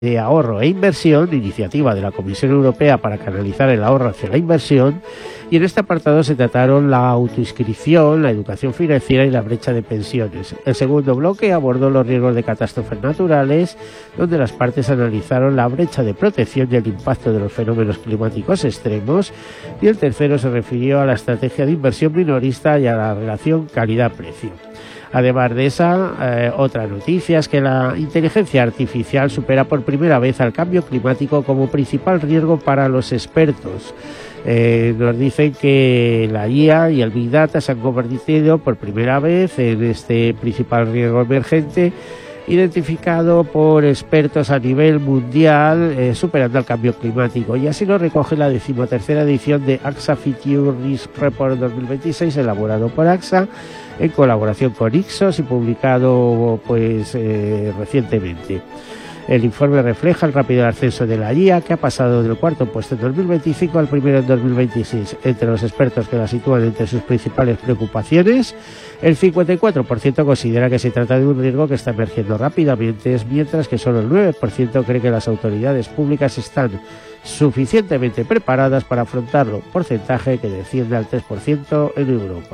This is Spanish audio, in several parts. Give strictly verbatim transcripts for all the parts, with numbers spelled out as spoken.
de ahorro e inversión, iniciativa de la Comisión Europea para canalizar el ahorro hacia la inversión, y en este apartado se trataron la autoinscripción, la educación financiera y la brecha de pensiones. El segundo bloque abordó los riesgos de catástrofes naturales, donde las partes analizaron la brecha de protección y el impacto de los fenómenos climáticos extremos, y el tercero se refirió a la estrategia de inversión minorista y a la relación calidad-precio. Además de esa, eh, otra noticia es que la inteligencia artificial supera por primera vez al cambio climático como principal riesgo para los expertos. Eh, nos dicen que la I A y el Big Data se han convertido por primera vez en este principal riesgo emergente, identificado por expertos a nivel mundial, eh, superando el cambio climático, y así lo recoge la decimotercera edición de A X A Future Risk Report dos mil veintiséis, elaborado por A X A en colaboración con Ixos y publicado pues eh, recientemente. El informe refleja el rápido ascenso de la I A, que ha pasado del cuarto puesto en dos mil veinticinco al primero en dos mil veintiséis. Entre los expertos que la sitúan entre sus principales preocupaciones, el cincuenta y cuatro por ciento considera que se trata de un riesgo que está emergiendo rápidamente, mientras que solo el nueve por ciento cree que las autoridades públicas están suficientemente preparadas para afrontarlo, porcentaje que desciende al tres por ciento en Europa.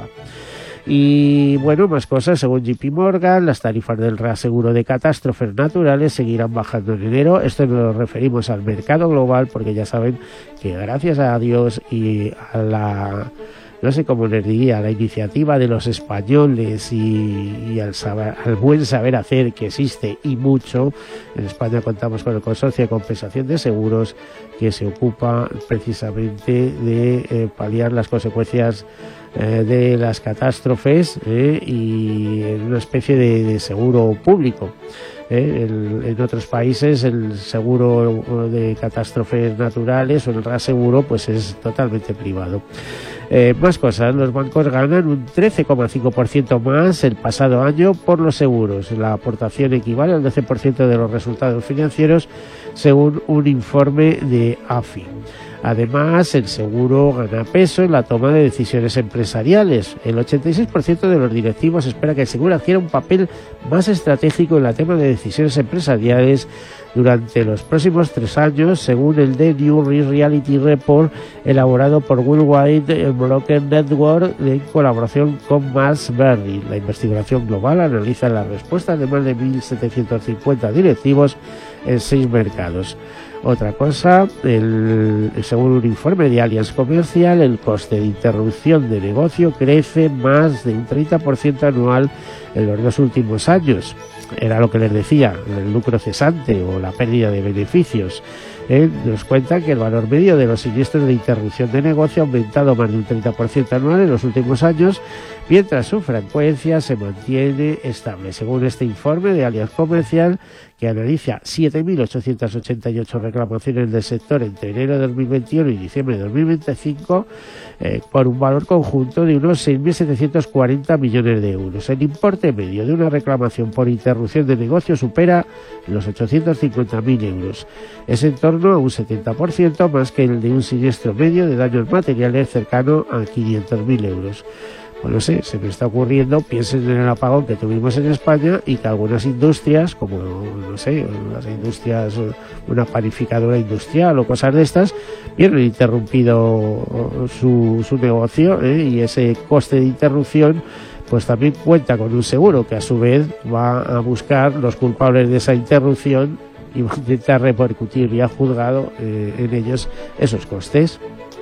Y bueno, más cosas. Según J P Morgan, las tarifas del reaseguro de catástrofes naturales seguirán bajando en enero. Esto nos referimos al mercado global, porque ya saben que gracias a Dios y a la, no sé cómo les diría, a la iniciativa de los españoles y, y al, saber, al buen saber hacer que existe y mucho, en España contamos con el Consorcio de Compensación de Seguros, que se ocupa precisamente de eh, paliar las consecuencias eh, de las catástrofes eh, y en una especie de, de seguro público. Eh, el, en otros países el seguro de catástrofes naturales o el reaseguro pues es totalmente privado. Eh, más cosas, los bancos ganan un trece coma cinco por ciento más el pasado año por los seguros. La aportación equivale al doce por ciento de los resultados financieros, según un informe de A F I. Además, el seguro gana peso en la toma de decisiones empresariales. El ochenta y seis por ciento de los directivos espera que el seguro adquiera un papel más estratégico en la toma de decisiones empresariales durante los próximos tres años, según el The New Risk Reality Report elaborado por Worldwide Broker Network en colaboración con MassBerry. La investigación global analiza las respuestas de más de mil setecientos cincuenta directivos en seis mercados. Otra cosa, el, según un informe de Allianz Comercial, el coste de interrupción de negocio crece más de un treinta por ciento anual en los dos últimos años. Era lo que les decía, el lucro cesante o la pérdida de beneficios. Eh, nos cuenta que el valor medio de los siniestros de interrupción de negocio ha aumentado más de un treinta por ciento anual en los últimos años, mientras su frecuencia se mantiene estable. Según este informe de Allianz Comercial, que analiza siete mil ochocientas ochenta y ocho reclamaciones del sector entre enero de dos mil veintiuno y diciembre de dos mil veinticinco, eh, por un valor conjunto de unos seis mil setecientos cuarenta millones de euros. El importe medio de una reclamación por interrupción de negocio supera los ochocientos cincuenta mil euros. Es en torno a un setenta por ciento más que el de un siniestro medio de daños materiales cercano a quinientos mil euros. Pues no sé, se me está ocurriendo, piensen en el apagón que tuvimos en España y que algunas industrias, como, no sé, las industrias, una panificadora industrial o cosas de estas, vieron interrumpido su, su negocio, ¿eh? Y ese coste de interrupción pues también cuenta con un seguro que a su vez va a buscar los culpables de esa interrupción y va a intentar repercutir vía juzgado eh, en ellos esos costes.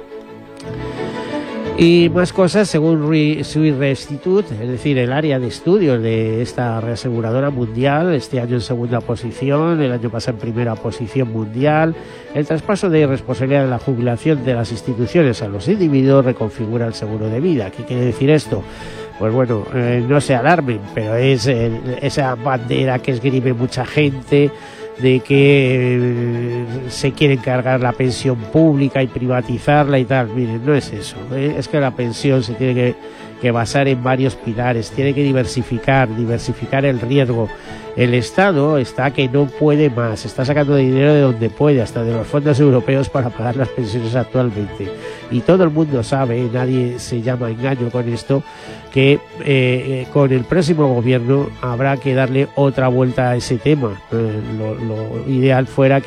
Y más cosas, según Swiss Re Institute, es decir, el área de estudios de esta reaseguradora mundial, este año en segunda posición, el año pasado en primera posición mundial. El traspaso de responsabilidad de la jubilación de las instituciones a los individuos reconfigura el seguro de vida. ¿Qué quiere decir esto? Pues bueno, eh, no se alarmen, pero es el, esa bandera que esgrime mucha gente de que se quieren cargar la pensión pública y privatizarla y tal. Miren, no es eso, ¿eh? Es que la pensión se tiene que, que basar en varios pilares, tiene que diversificar, diversificar el riesgo. El Estado está que no puede más, está sacando dinero de donde puede, hasta de los fondos europeos para pagar las pensiones actualmente. Y todo el mundo sabe, nadie se llama a engaño con esto, que eh, con el próximo gobierno habrá que darle otra vuelta a ese tema. Eh, lo, lo ideal fuera que